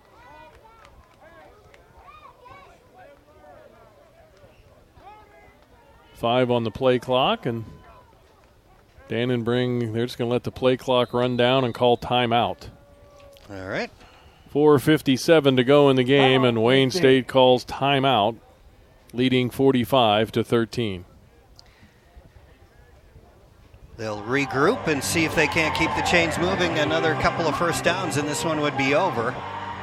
Five on the play clock, and Dannenbring, they're just going to let the play clock run down and call timeout. All right. four fifty-seven to go in the game, and Wayne State calls timeout, leading forty-five to thirteen. They'll regroup and see if they can't keep the chains moving. Another couple of first downs, and this one would be over.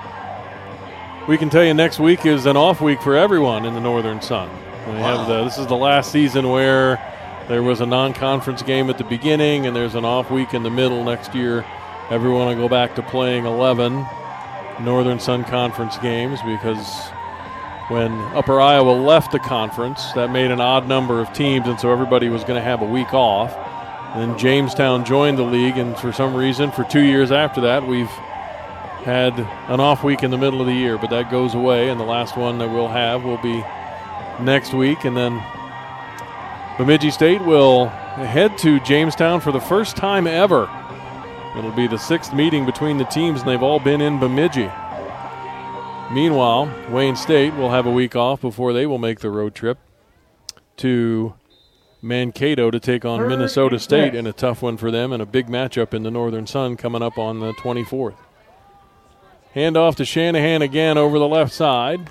We can tell you next week is an off week for everyone in the Northern Sun. We Wow. have the, this is the last season where there was a non-conference game at the beginning and there's an off week in the middle. Next year, everyone will go back to playing eleven Northern Sun Conference games because when Upper Iowa left the conference, that made an odd number of teams, and so everybody was going to have a week off. And then Jamestown joined the league, and for some reason, for two years after that, we've had an off week in the middle of the year, but that goes away, and the last one that we'll have will be next week. And then Bemidji State will head to Jamestown for the first time ever. It'll be the sixth meeting between the teams, and they've all been in Bemidji. Meanwhile, Wayne State will have a week off before they will make the road trip to Mankato to take on Minnesota State in a tough one for them and a big matchup in the Northern Sun coming up on the twenty-fourth. Hand off to Shanahan again over the left side.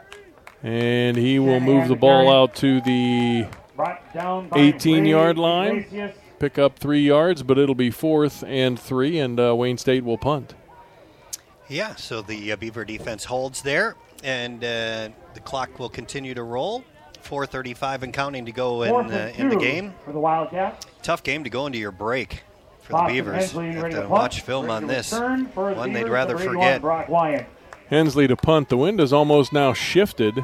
And he will move the ball out to the eighteen-yard line, pick up three yards, but it'll be fourth and three, and uh, Wayne State will punt. Yeah, so the uh, Beaver defense holds there, and uh, the clock will continue to roll. four thirty-five and counting to go in, uh, in the game. For the Wildcats. Tough game to go into your break for Boston the Beavers. Hensley Have ready to to watch punt. film Ready on to this. return for the One they'd Beavers, rather the radio forget. on Brock Wyatt. Hensley to punt. The wind is almost now shifted.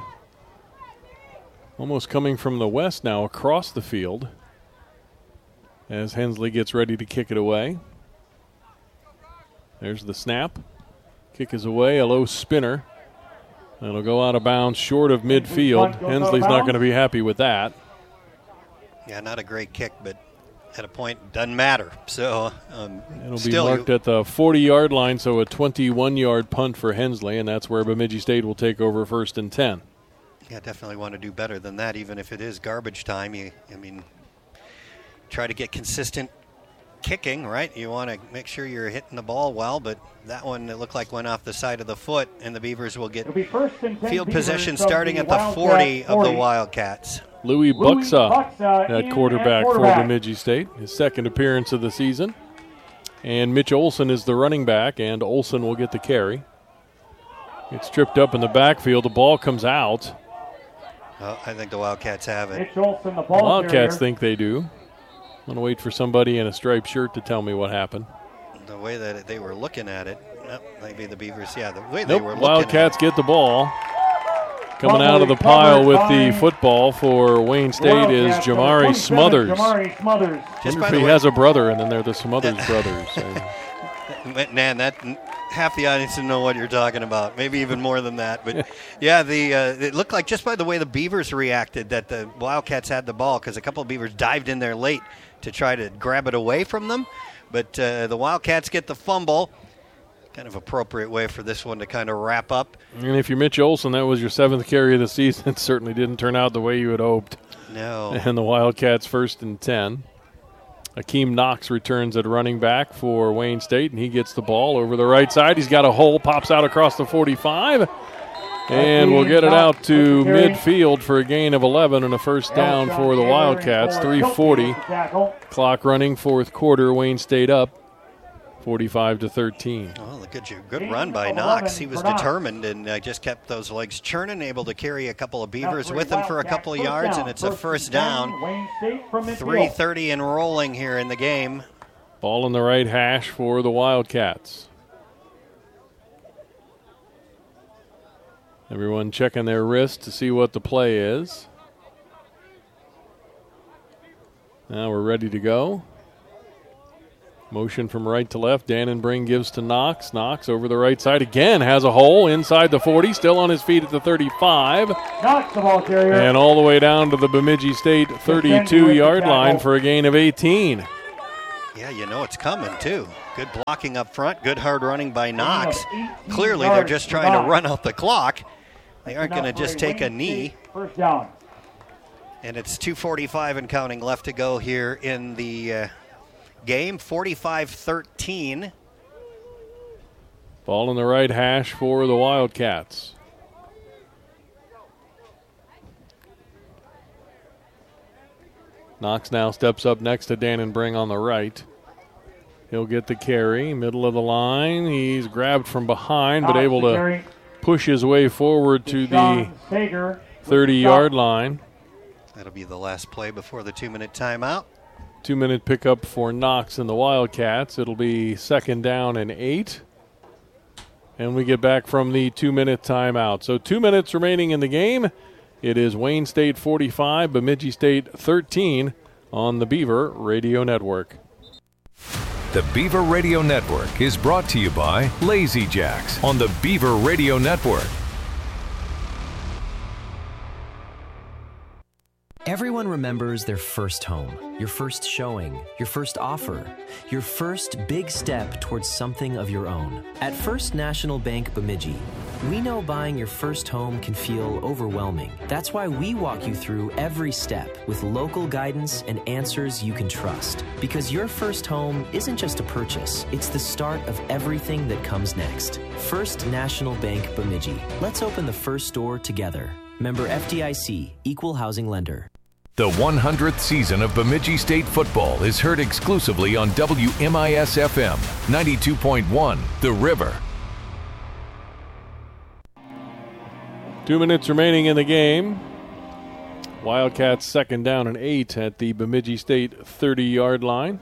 Almost coming from the west now across the field as Hensley gets ready to kick it away. There's the snap. Kick is away, a low spinner. It'll go out of bounds short of midfield. Hensley's not going to be happy with that. Yeah, not a great kick, but at a point, doesn't matter. So um, It'll still be marked you, at the forty-yard line, so a twenty-one-yard punt for Hensley, and that's where Bemidji State will take over first and ten. Yeah, definitely want to do better than that, even if it is garbage time. You, I mean, try to get consistent kicking, right? You want to make sure you're hitting the ball well, but that one, it looked like went off the side of the foot, and the Beavers will get It'll be first and ten field Beavers possession from starting the at the Wildcat forty of the forty. Wildcats. Louis Louis Buxa Buxa in at at quarterback, quarterback. for Bemidji State, his second appearance of the season. And Mitch Olson is the running back, and Olson will get the carry. Gets tripped up in the backfield. The ball comes out. Oh, I think the Wildcats have it. Mitch Olson, the ball Wildcats carrier. think they do. I'm going to wait for somebody in a striped shirt to tell me what happened. The way that they were looking at it, nope, maybe the Beavers, yeah, the way Nope, they were looking Wildcats at get the ball. Coming out of the pile with the football for Wayne State is Wildcats, number Jamari twenty-seven, Smothers. Jamari Smothers. Just Wonder by if the he way, has a brother, and then they're the Smothers brothers. it. Man, that half the audience didn't know what you're talking about. Maybe even more than that. But yeah, the uh, it looked like just by the way the Beavers reacted that the Wildcats had the ball, because a couple of Beavers dived in there late to try to grab it away from them. But uh, the Wildcats get the fumble. Kind of appropriate way for this one to kind of wrap up. And if you're Mitch Olson, that was your seventh carry of the season. It certainly didn't turn out the way you had hoped. No. And the Wildcats first and ten. Akeem Knox returns at running back for Wayne State, and he gets the ball over the right side. He's got a hole, pops out across the forty-five, and we'll get it out to midfield for a gain of eleven and a first down for the Wildcats. three forty. Clock running, fourth quarter. Wayne State up forty-five to thirteen. Well, a good, good run by Knox. He was determined and uh, just kept those legs churning, able to carry a couple of Beavers with him for a couple of yards, and it's a first down. three thirty and rolling here in the game. Ball in the right hash for the Wildcats. Everyone checking their wrist to see what the play is. Now we're ready to go. Motion from right to left. Dannenbring gives to Knox. Knox over the right side again. Has a hole inside the forty. Still on his feet at the thirty-five. Knox, the ball carrier. And all the way down to the Bemidji State thirty-two-yard line for a gain of eighteen. Yeah, you know it's coming, too. Good blocking up front. Good hard running by Knox. Clearly, they're just trying to run out the clock. They aren't going to just take a knee. First down. And it's two forty-five and counting left to go here in the uh, game. forty-five thirteen. Ball in the right hash for the Wildcats. Knox now steps up next to Dannenbring on the right. He'll get the carry, middle of the line. He's grabbed from behind, but able to push his way forward to the thirty-yard line. That'll be the last play before the two-minute timeout. Two-minute pickup for Knox and the Wildcats. It'll be second down and eight. And we get back from the two-minute timeout. So two minutes remaining in the game. It is Wayne State forty-five, Bemidji State thirteen on the Beaver Radio Network. The Beaver Radio Network is brought to you by Lazy Jacks on the Beaver Radio Network. Everyone remembers their first home, your first showing, your first offer, your first big step towards something of your own. At First National Bank Bemidji, we know buying your first home can feel overwhelming. That's why we walk you through every step with local guidance and answers you can trust. Because your first home isn't just a purchase, it's the start of everything that comes next. First National Bank Bemidji. Let's open the first door together. Member F D I C, Equal Housing Lender. The one hundredth season of Bemidji State football is heard exclusively on W M I S F M ninety-two point one, The River. Two minutes remaining in the game. Wildcats second down and eight at the Bemidji State thirty-yard line.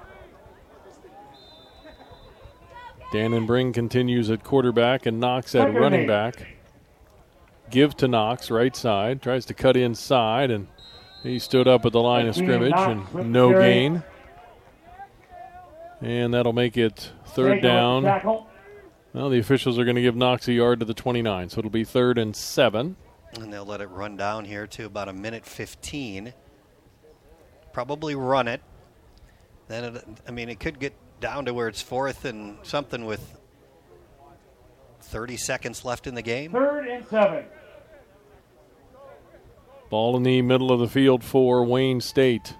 Dannenbring continues at quarterback and Knox at running back. Give to Knox, right side. Tries to cut inside, and he stood up at the line of scrimmage, and no gain. And that'll make it third down. Well, the officials are going to give Knox a yard to the twenty-nine, so it'll be third and seven. And they'll let it run down here to about a minute fifteen. Probably run it. Then, it, I mean, it could get down to where it's fourth and something with thirty seconds left in the game. Third and seven. Ball in the middle of the field for Wayne State.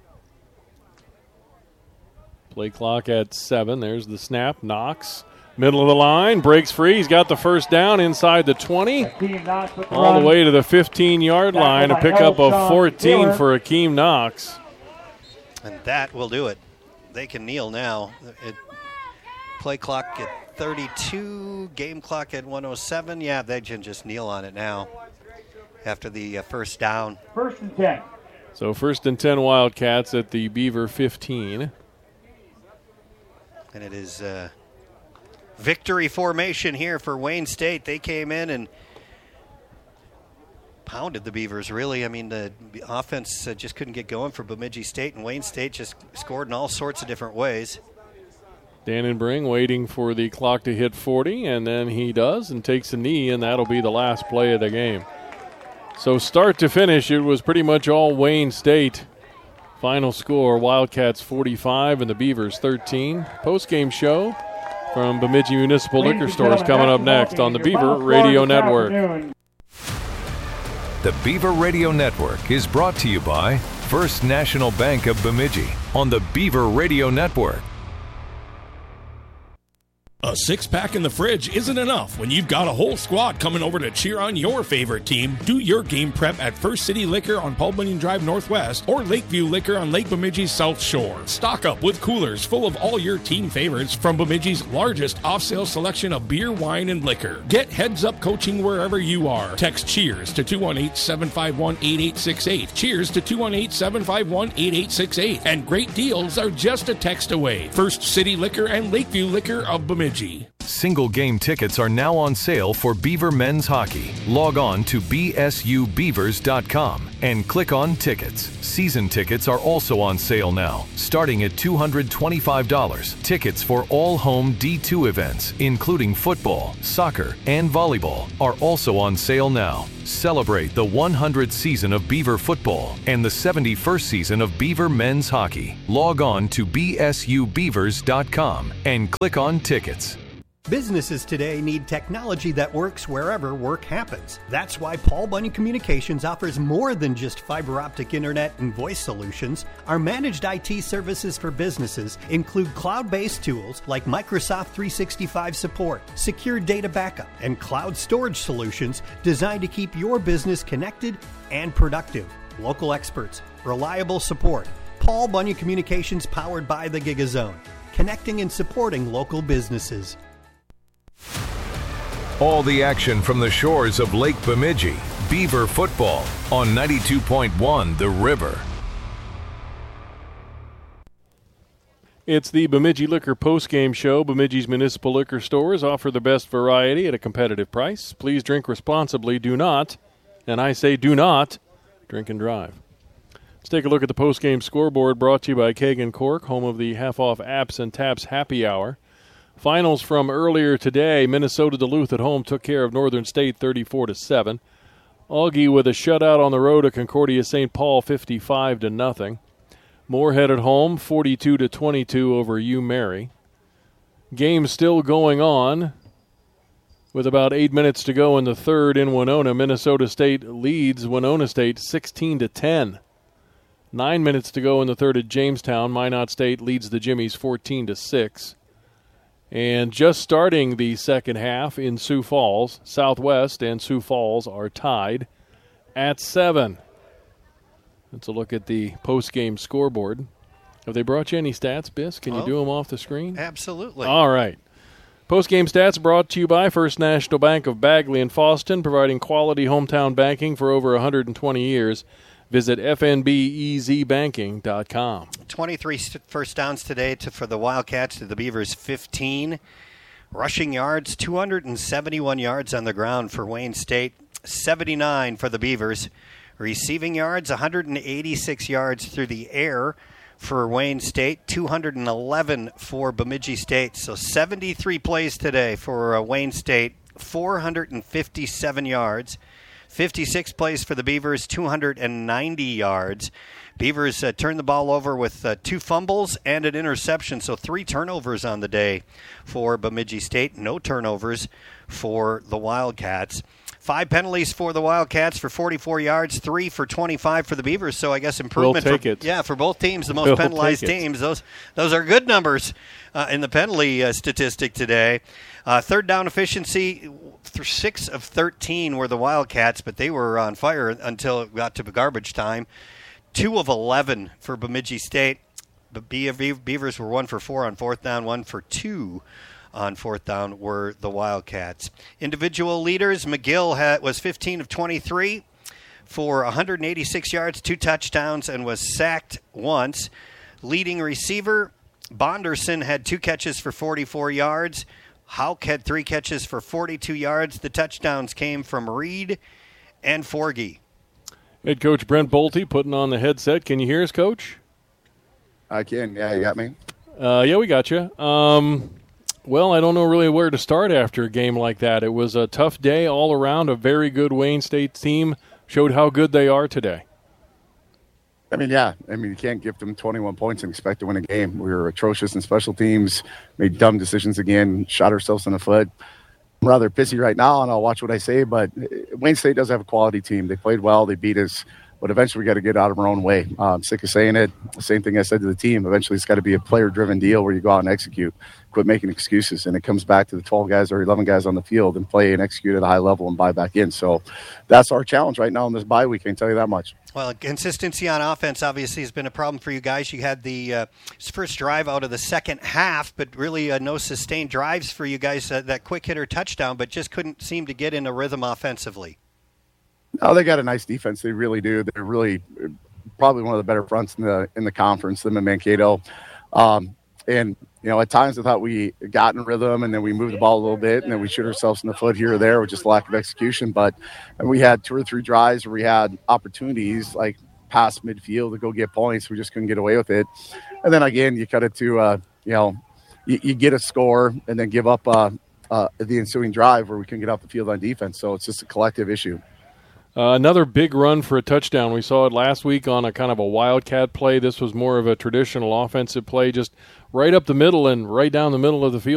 Play clock at seven. There's the snap. Knox, middle of the line, breaks free. He's got the first down inside the twenty. All the way to the fifteen-yard line. A pickup of fourteen for Akeem Knox. And that will do it. They can kneel now. It, play clock at thirty-two, game clock at one oh seven. Yeah, they can just kneel on it now after the uh, first down. First and ten. So first and ten Wildcats at the Beaver fifteen. And it is uh, victory formation here for Wayne State. They came in and pounded the Beavers, really. I mean, the offense uh, just couldn't get going for Bemidji State, and Wayne State just scored in all sorts of different ways. Dannenbring waiting for the clock to hit forty, and then he does and takes a knee, and that'll be the last play of the game. So start to finish, it was pretty much all Wayne State. Final score, Wildcats forty-five and the Beavers thirteen. Post-game show from Bemidji Municipal Liquor Stores coming up next on the Beaver Radio Network. The Beaver Radio Network is brought to you by First National Bank of Bemidji on the Beaver Radio Network. A six-pack in the fridge isn't enough when you've got a whole squad coming over to cheer on your favorite team. Do your game prep at First City Liquor on Paul Bunyan Drive Northwest or Lakeview Liquor on Lake Bemidji's South Shore. Stock up with coolers full of all your team favorites from Bemidji's largest off-sale selection of beer, wine, and liquor. Get heads-up coaching wherever you are. Text CHEERS to two one eight, seven five one, eight eight six eight. CHEERS to two one eight, seven five one, eight eight six eight. And great deals are just a text away. First City Liquor and Lakeview Liquor of Bemidji. Single game tickets are now on sale for Beaver men's hockey. Log on to b s u beavers dot com and click on tickets. Season tickets are also on sale now, starting at two hundred twenty-five dollars. Tickets for all home D two events, including football, soccer, and volleyball, are also on sale now. Celebrate the one hundredth season of Beaver football and the seventy-first season of Beaver men's hockey. Log on to b s u beavers dot com and click on tickets. Businesses today need technology that works wherever work happens. That's why Paul Bunyan Communications offers more than just fiber optic internet and voice solutions. Our managed I T services for businesses include cloud-based tools like Microsoft three sixty-five support, secure data backup, and cloud storage solutions designed to keep your business connected and productive. Local experts, reliable support. Paul Bunyan Communications, powered by the GigaZone, connecting and supporting local businesses. All the action from the shores of Lake Bemidji. Beaver football on ninety-two point one The River. It's the Bemidji Liquor postgame show. Bemidji's municipal liquor stores offer the best variety at a competitive price. Please drink responsibly. Do not, and I say do not, drink and drive. Let's take a look at the postgame scoreboard brought to you by Kagan Cork, home of the half-off Apps and Taps Happy Hour. Finals from earlier today, Minnesota Duluth at home took care of Northern State thirty-four to seven. Augie with a shutout on the road at Concordia Saint Paul fifty-five to nothing. Moorhead at home forty-two to twenty-two over U Mary. Game still going on with about eight minutes to go in the third in Winona. Minnesota State leads Winona State sixteen to ten. Nine minutes to go in the third at Jamestown. Minot State leads the Jimmies fourteen to six. And just starting the second half in Sioux Falls, Southwest and Sioux Falls are tied at seven. Let's a look at the post-game scoreboard. Have they brought you any stats, Biss? Can you oh, do them off the screen? Absolutely. All right. Post-game stats brought to you by First National Bank of Bagley and Fawston, providing quality hometown banking for over one hundred twenty years. Visit f n b e z banking dot com. twenty-three first downs today to, for the Wildcats, to the Beavers fifteen. Rushing yards, two hundred seventy-one yards on the ground for Wayne State, seventy-nine for the Beavers. Receiving yards, one hundred eighty-six yards through the air for Wayne State, two hundred eleven for Bemidji State. So seventy-three plays today for uh, Wayne State, four hundred fifty-seven yards. fifty-six plays for the Beavers, two hundred ninety yards. Beavers uh, turned the ball over with uh, two fumbles and an interception, so three turnovers on the day for Bemidji State. No turnovers for the Wildcats. Five penalties for the Wildcats for forty-four yards, three for twenty-five for the Beavers. So I guess improvement. We'll take for, it. Yeah, for both teams, the most We'll penalized take it. teams. Those those are good numbers uh, in the penalty uh, statistic today. Uh, third down efficiency, six of thirteen were the Wildcats, but they were on fire until it got to garbage time. Two of eleven for Bemidji State. The Beavers were one for four on fourth down, one for two on fourth down were the Wildcats. Individual leaders, McGill had, was fifteen of twenty-three for one hundred eighty-six yards, two touchdowns, and was sacked once. Leading receiver, Bonderson had two catches for forty-four yards. Hauk had three catches for forty-two yards. The touchdowns came from Reed and Forgy. Head coach Brent Bolte putting on the headset. Can you hear us, Coach? I can. Yeah, you got me? Uh, yeah, we got you. Um, well, I don't know really where to start after a game like that. It was a tough day all around. A very good Wayne State team showed how good they are today. I mean, yeah. I mean, you can't give them twenty-one points and expect to win a game. We were atrocious in special teams, made dumb decisions again, shot ourselves in the foot. I'm rather pissy right now, and I'll watch what I say, but Wayne State does have a quality team. They played well. They beat us. But eventually we got to get out of our own way. Uh, I'm sick of saying it. The same thing I said to the team. Eventually it's got to be a player-driven deal where you go out and execute. Quit making excuses. And it comes back to the twelve guys or eleven guys on the field and play and execute at a high level and buy back in. So that's our challenge right now in this bye week. I can tell you that much. Well, consistency on offense obviously has been a problem for you guys. You had the uh, first drive out of the second half, but really uh, no sustained drives for you guys. Uh, that quick hitter touchdown, but just couldn't seem to get in a rhythm offensively. Oh, they got a nice defense. They really do. They're really probably one of the better fronts in the in the conference, them and Mankato. Um, And, you know, at times I thought we got in rhythm and then we moved the ball a little bit and then we shoot ourselves in the foot here or there with just lack of execution. But we had two or three drives where we had opportunities like past midfield to go get points. We just couldn't get away with it. And then again, you cut it to, uh, you know, you, you get a score and then give up uh, uh, the ensuing drive where we couldn't get off the field on defense. So it's just a collective issue. Uh, another big run for a touchdown. We saw it last week on a kind of a wildcat play. This was more of a traditional offensive play, just right up the middle and right down the middle of the field.